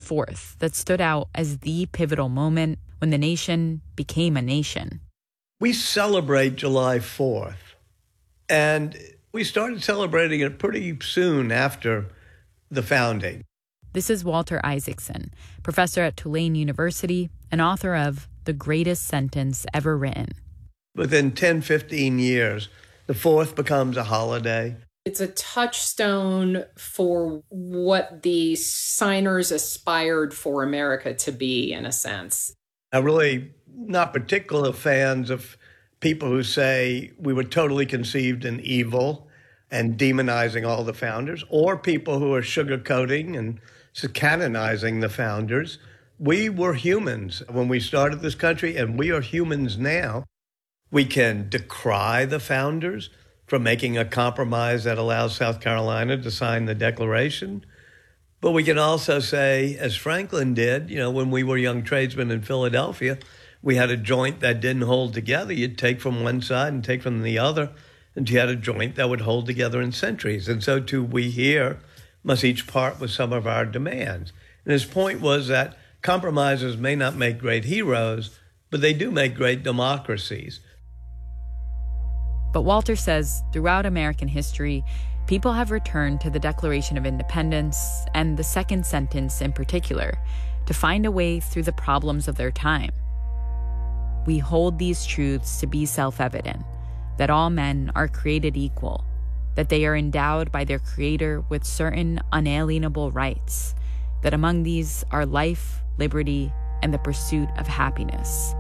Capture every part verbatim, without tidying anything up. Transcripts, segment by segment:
fourth that stood out as the pivotal moment when the nation became a nation. We celebrate July fourth, and we started celebrating it pretty soon after the founding. This is Walter Isaacson, professor at Tulane University and author of The Greatest Sentence Ever Written. Within ten, fifteen years, the fourth becomes a holiday. It's a touchstone for what the signers aspired for America to be, in a sense. I'm really not particular fans of people who say we were totally conceived in evil and demonizing all the founders, or people who are sugarcoating and canonizing the founders. We were humans when we started this country, and we are humans now. We can decry the founders for making a compromise that allows South Carolina to sign the Declaration. But we can also say, as Franklin did, you know, when we were young tradesmen in Philadelphia, we had a joint that didn't hold together. You'd take from one side and take from the other, and you had a joint that would hold together in centuries. And so too we here must each part with some of our demands. And his point was that compromises may not make great heroes, but they do make great democracies. But Walter says throughout American history, people have returned to the Declaration of Independence, and the second sentence in particular, to find a way through the problems of their time. We hold these truths to be self-evident, that all men are created equal, that they are endowed by their Creator with certain unalienable rights, that among these are life, liberty, and the pursuit of happiness.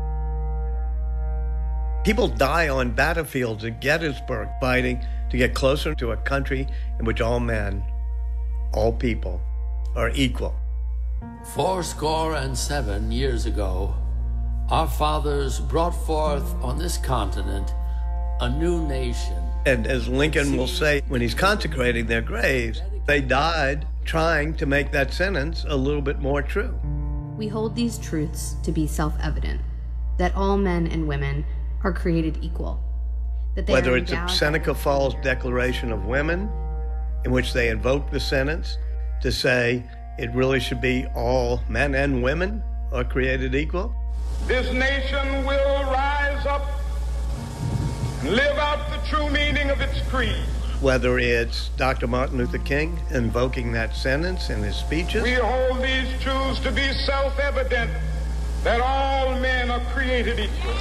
People die on battlefields at Gettysburg fighting to get closer to a country in which all men, all people, are equal. Four score and seven years ago, our fathers brought forth on this continent a new nation. And as Lincoln will say when he's consecrating their graves, they died trying to make that sentence a little bit more true. We hold these truths to be self-evident, that all men and women are created equal. That they Whether are it's a endowed Seneca Falls Declaration of Women, in which they invoke the sentence to say it really should be all men and women are created equal. This nation will rise up and live out the true meaning of its creed. Whether it's Doctor Martin Luther King invoking that sentence in his speeches. We hold these truths to be self-evident, that all men are created equal.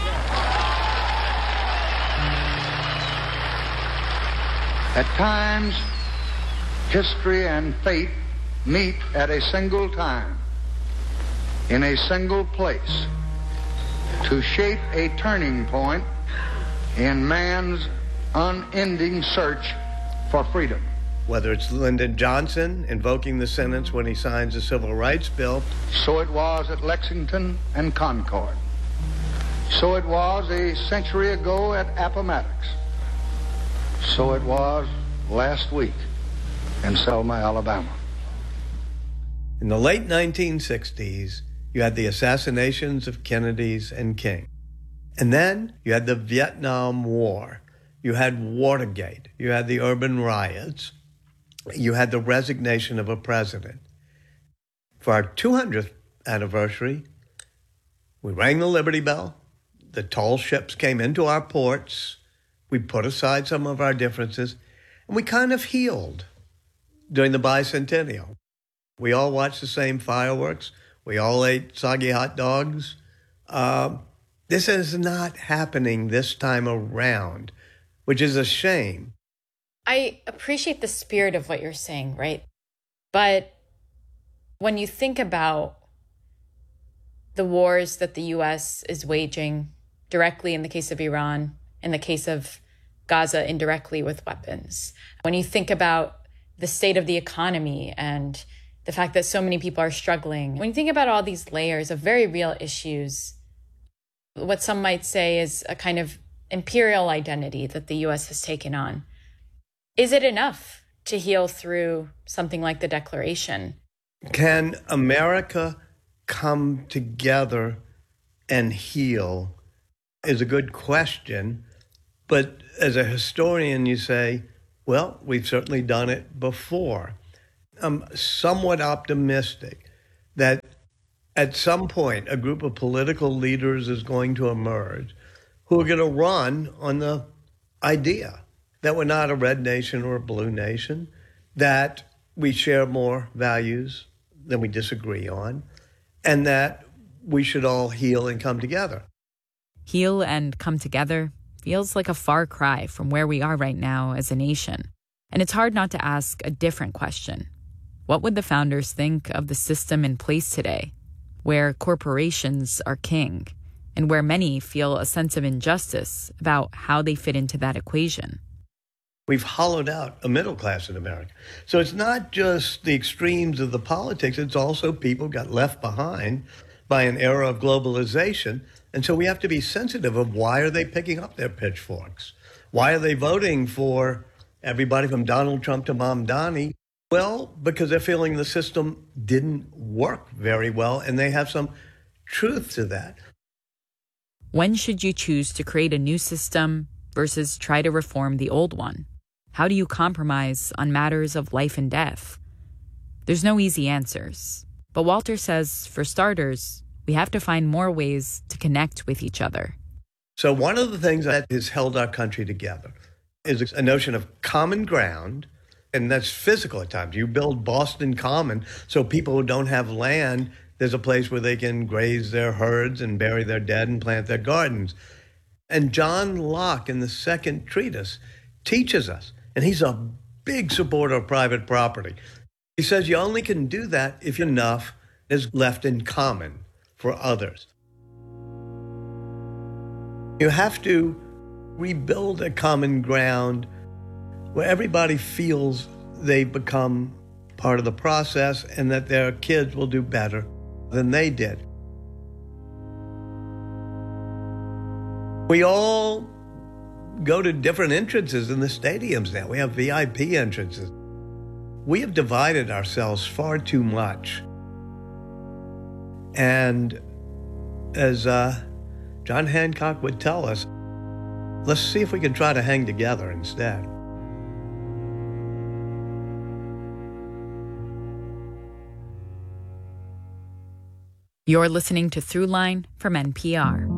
At times, history and fate meet at a single time, in a single place, to shape a turning point in man's unending search for freedom. Whether it's Lyndon Johnson invoking the sentence when he signs the Civil Rights Bill. So it was at Lexington and Concord. So it was a century ago at Appomattox. So it was last week in Selma, Alabama. In the late nineteen sixties, you had the assassinations of Kennedy's and King. And then you had the Vietnam War. You had Watergate. You had the urban riots. You had the resignation of a president. For our two hundredth anniversary, we rang the Liberty Bell. The tall ships came into our ports. We put aside some of our differences, and we kind of healed during the bicentennial. We all watched the same fireworks. We all ate soggy hot dogs. Uh, this is not happening this time around, which is a shame. I appreciate the spirit of what you're saying, right? But when you think about the wars that the U S is waging directly in the case of Iran, in the case of Gaza indirectly with weapons, when you think about the state of the economy and the fact that so many people are struggling, when you think about all these layers of very real issues, what some might say is a kind of imperial identity that the U S has taken on, is it enough to heal through something like the Declaration? Can America come together and heal is a good question. But as a historian, you say, well, we've certainly done it before. I'm somewhat optimistic that At some point, a group of political leaders is going to emerge who are going to run on the idea that we're not a red nation or a blue nation, that we share more values than we disagree on, and that we should all heal and come together. Heal and come together feels like a far cry from where we are right now as a nation. And it's hard not to ask a different question. What would the founders think of the system in place today, where corporations are king, and where many feel a sense of injustice about how they fit into that equation? We've hollowed out a middle class in America. So it's not just the extremes of the politics, it's also people got left behind by an era of globalization. And so we have to be sensitive of why are they picking up their pitchforks? Why are they voting for everybody from Donald Trump to Mamdani? Well, because they're feeling the system didn't work very well, and they have some truth to that. When should you choose to create a new system versus try to reform the old one? How do you compromise on matters of life and death? There's no easy answers. But Walter says, for starters, we have to find more ways to connect with each other. So one of the things that has held our country together is a notion of common ground, and that's physical at times. You build Boston Common so people who don't have land, there's a place where they can graze their herds and bury their dead and plant their gardens. And John Locke, in the second treatise, teaches us, and he's a big supporter of private property. He says you only can do that if enough is left in common for others. You have to rebuild a common ground where everybody feels they become part of the process and that their kids will do better than they did. We all go to different entrances in the stadiums now. We have V I P entrances. We have divided ourselves far too much. And as uh, John Hancock would tell us, let's see if we can try to hang together instead. You're listening to Throughline from N P R.